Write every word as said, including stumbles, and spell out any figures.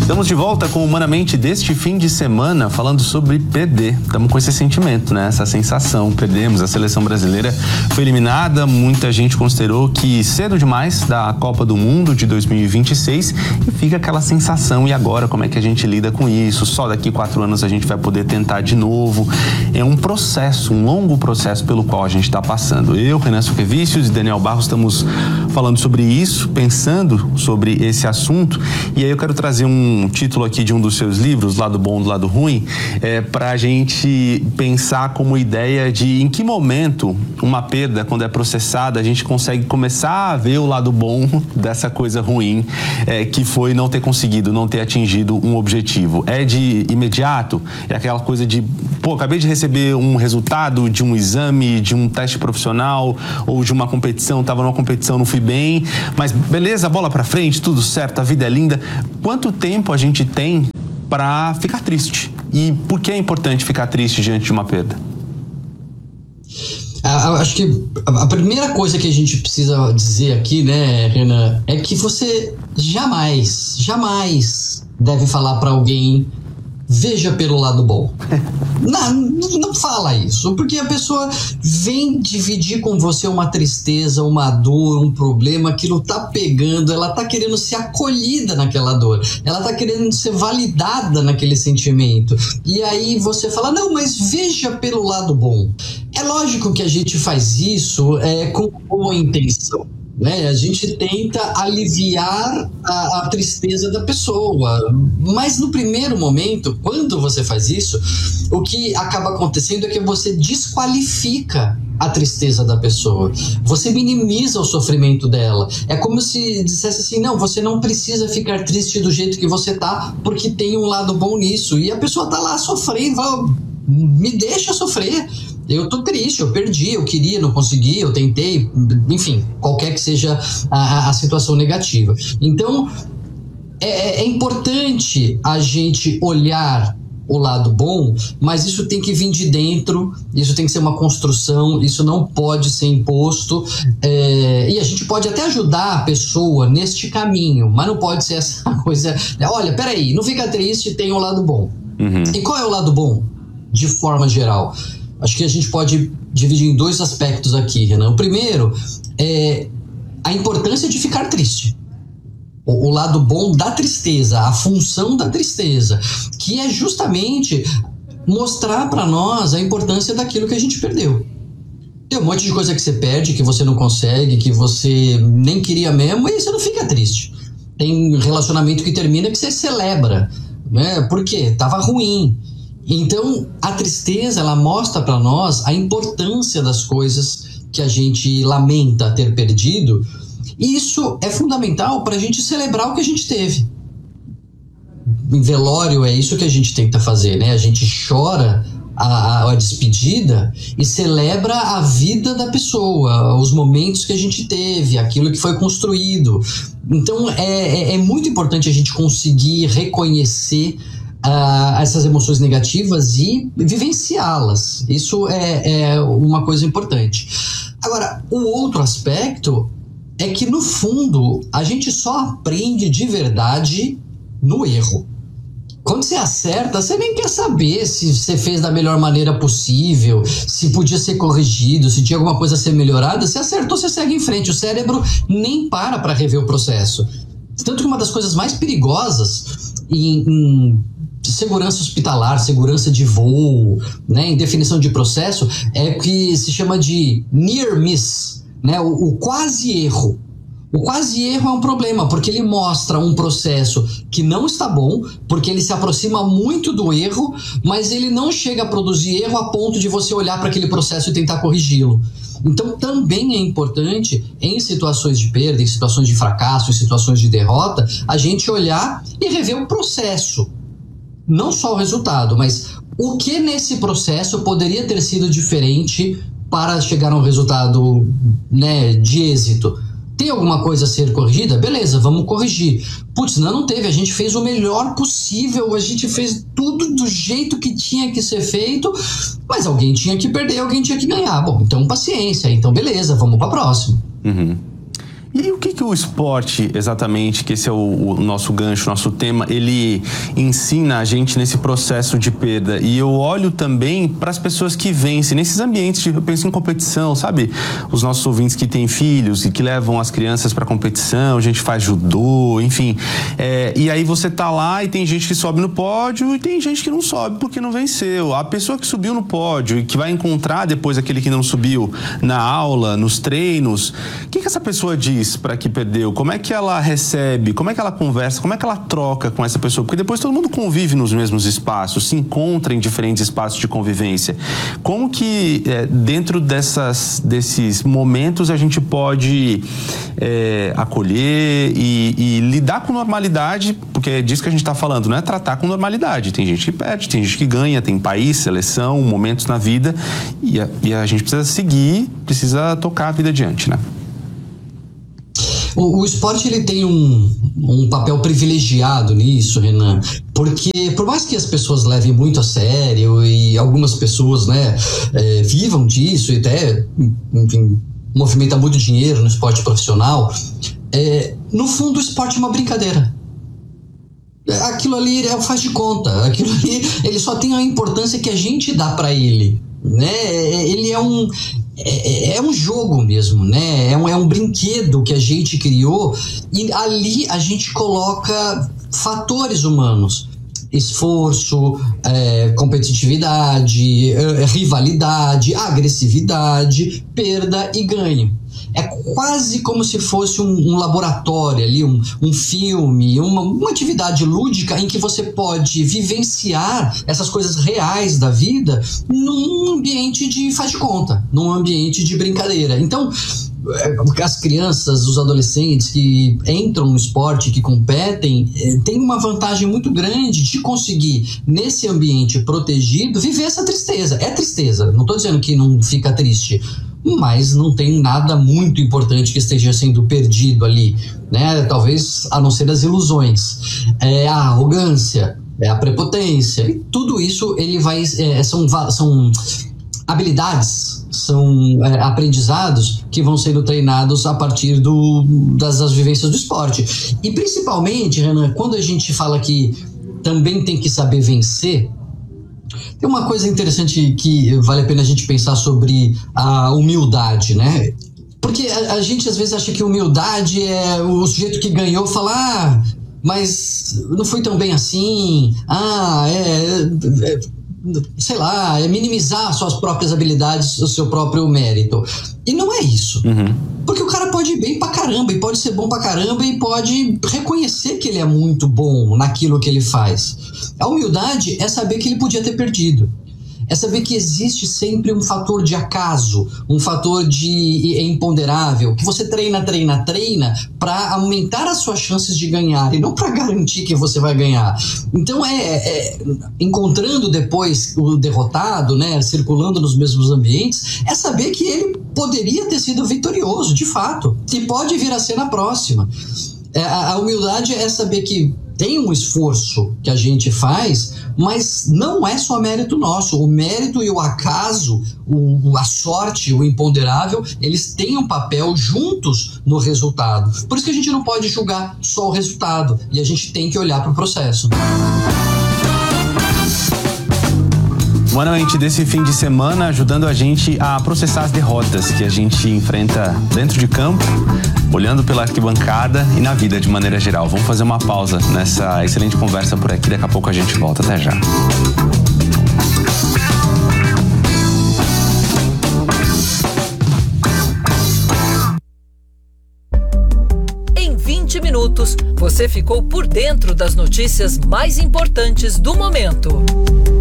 Estamos de volta com o Humanamente deste fim de semana, falando sobre perder. Estamos com esse sentimento, né? Essa sensação. Perdemos, a seleção brasileira foi eliminada. Muita gente considerou que cedo demais da Copa do Mundo de dois mil e vinte e seis, e fica aquela sensação, e agora como é que a gente lida com isso? Só daqui quatro anos a gente vai poder tentar de novo. É um processo, um longo processo pelo qual a gente está passando. Eu, Renan Suquevicius e Daniel Barros estamos falando sobre isso, pensando sobre esse assunto, e aí eu quero trazer um um título aqui de um dos seus livros, Lado Bom do Lado Ruim, é, para a gente pensar como ideia de em que momento uma perda, quando é processada, a gente consegue começar a ver o lado bom dessa coisa ruim, é, que foi não ter conseguido, não ter atingido um objetivo. É de imediato? É aquela coisa de, pô, acabei de receber um resultado de um exame, de um teste profissional ou de uma competição, estava numa competição, não fui bem, mas beleza, bola para frente, tudo certo, a vida é linda. Quanto tempo a gente tem para ficar triste? E por que é importante ficar triste diante de uma perda? Acho que a primeira coisa que a gente precisa dizer aqui, né, Renan, é que você jamais, jamais deve falar para alguém: veja pelo lado bom. Não, não fala isso, porque a pessoa vem dividir com você uma tristeza, uma dor, um problema, aquilo tá pegando, ela tá querendo ser acolhida naquela dor, ela tá querendo ser validada naquele sentimento. E aí você fala: não, mas veja pelo lado bom. É lógico que a gente faz isso é, com boa intenção, né? A gente tenta aliviar a, a tristeza da pessoa, mas no primeiro momento, quando você faz isso, o que acaba acontecendo é que você desqualifica a tristeza da pessoa, você minimiza o sofrimento dela. É como se dissesse assim: não, você não precisa ficar triste do jeito que você tá, porque tem um lado bom nisso. E a pessoa tá lá sofrendo, fala: me deixa sofrer. Eu tô triste, eu perdi, eu queria, não consegui, eu tentei, enfim, qualquer que seja a, a situação negativa. Então, é, é importante a gente olhar o lado bom, mas isso tem que vir de dentro, isso tem que ser uma construção, isso não pode ser imposto, é, e a gente pode até ajudar a pessoa neste caminho, mas não pode ser essa coisa: olha, peraí, não fica triste, tem um lado bom. Uhum. E qual é o lado bom, de forma geral? Acho que a gente pode dividir em dois aspectos aqui, Renan. O primeiro é a importância de ficar triste. O, o lado bom da tristeza, a função da tristeza, que é justamente mostrar para nós a importância daquilo que a gente perdeu. Tem um monte de coisa que você perde, que você não consegue, que você nem queria mesmo, e aí você não fica triste. Tem relacionamento que termina que você celebra, né? Por quê? Tava ruim. Então, a tristeza, ela mostra para nós a importância das coisas que a gente lamenta ter perdido, e isso é fundamental para a gente celebrar o que a gente teve. Em velório é isso que a gente tenta fazer, né? A gente chora a, a, a despedida e celebra a vida da pessoa, os momentos que a gente teve, aquilo que foi construído. Então, é, é, é muito importante a gente conseguir reconhecer Uh, essas emoções negativas e vivenciá-las. Isso é, é uma coisa importante. Agora, o outro aspecto é que, no fundo, a gente só aprende de verdade no erro. Quando você acerta, você nem quer saber se você fez da melhor maneira possível, se podia ser corrigido, se tinha alguma coisa a ser melhorada. Se acertou, você segue em frente. O cérebro nem para para rever o processo. Tanto que uma das coisas mais perigosas em, em segurança hospitalar, segurança de voo, né, em definição de processo, é o que se chama de near miss, né, o, o quase erro. O quase erro é um problema, porque ele mostra um processo que não está bom, porque ele se aproxima muito do erro, mas ele não chega a produzir erro a ponto de você olhar para aquele processo e tentar corrigi-lo. Então também é importante, em situações de perda, em situações de fracasso, em situações de derrota, a gente olhar e rever o processo. Não só o resultado, mas o que nesse processo poderia ter sido diferente para chegar a um resultado, né, de êxito. Tem alguma coisa a ser corrigida? Beleza, vamos corrigir. Putz, não, não teve, a gente fez o melhor possível, a gente fez tudo do jeito que tinha que ser feito, mas alguém tinha que perder, alguém tinha que ganhar. Bom, então paciência, então beleza, vamos para a próxima. Uhum. E o que, que o esporte, exatamente, que esse é o, o nosso gancho, nosso tema, ele ensina a gente nesse processo de perda? E eu olho também para as pessoas que vencem nesses ambientes, de, eu penso em competição, sabe? Os nossos ouvintes que têm filhos e que levam as crianças para competição, a gente faz judô, enfim. É, e aí você tá lá e tem gente que sobe no pódio e tem gente que não sobe porque não venceu. A pessoa que subiu no pódio e que vai encontrar depois aquele que não subiu na aula, nos treinos, o que, que essa pessoa diz para que perdeu? Como é que ela recebe? Como é que ela conversa? Como é que ela troca com essa pessoa? Porque depois todo mundo convive nos mesmos espaços, se encontra em diferentes espaços de convivência. Como que é, dentro dessas, desses momentos a gente pode é, acolher e, e lidar com normalidade? Porque é disso que a gente está falando, não é tratar com normalidade. Tem gente que perde, tem gente que ganha, tem país, seleção, momentos na vida e a, e a gente precisa seguir, precisa tocar a vida adiante, né? O, o esporte ele tem um, um papel privilegiado nisso, Renan, porque por mais que as pessoas levem muito a sério e algumas pessoas, né, é, vivam disso e até, enfim, movimenta muito dinheiro no esporte profissional, é, no fundo o esporte é uma brincadeira. Aquilo ali é o faz de conta, aquilo ali ele só tem a importância que a gente dá para ele, né? Ele é um É, é um jogo mesmo, né? É um, é um brinquedo que a gente criou e ali a gente coloca fatores humanos. Esforço, é, competitividade, é, rivalidade, agressividade, perda e ganho. É quase como se fosse um, um laboratório ali, um, um filme, uma, uma atividade lúdica em que você pode vivenciar essas coisas reais da vida num ambiente de faz de conta, num ambiente de brincadeira. Então, as crianças, os adolescentes que entram no esporte, que competem, têm uma vantagem muito grande de conseguir, nesse ambiente protegido, viver essa tristeza. É tristeza, não estou dizendo que não fica triste, mas não tem nada muito importante que esteja sendo perdido ali, né? Talvez a não ser as ilusões, é a arrogância, é a prepotência, e tudo isso ele vai, é, são, são habilidades, são é, aprendizados que vão sendo treinados a partir do, das, das vivências do esporte. E principalmente, Renan, quando a gente fala que também tem que saber vencer, tem uma coisa interessante que vale a pena a gente pensar sobre a humildade, né? Porque a, a gente às vezes acha que humildade é o sujeito que ganhou falar, ah, mas não foi tão bem assim, ah, é, é sei lá, é minimizar suas próprias habilidades, o seu próprio mérito. E não é isso. Uhum. Porque o cara pode ir bem pra caramba, e pode ser bom pra caramba, e pode reconhecer que ele é muito bom naquilo que ele faz. A humildade é saber que ele podia ter perdido. É saber que existe sempre um fator de acaso, um fator de é imponderável, que você treina, treina, treina para aumentar as suas chances de ganhar e não para garantir que você vai ganhar. Então é, é encontrando depois o derrotado, né, circulando nos mesmos ambientes, é saber que ele poderia ter sido vitorioso, de fato, e pode vir a ser na próxima. É, a, a humildade é saber que tem um esforço que a gente faz, mas não é só mérito nosso. O mérito e o acaso, o, a sorte, o imponderável, eles têm um papel juntos no resultado. Por isso que a gente não pode julgar só o resultado, e a gente tem que olhar para o processo. Humanamente, desse fim de semana, ajudando a gente a processar as derrotas que a gente enfrenta dentro de campo, olhando pela arquibancada e na vida de maneira geral. Vamos fazer uma pausa nessa excelente conversa por aqui, daqui a pouco a gente volta. Até já. Em vinte minutos, você ficou por dentro das notícias mais importantes do momento.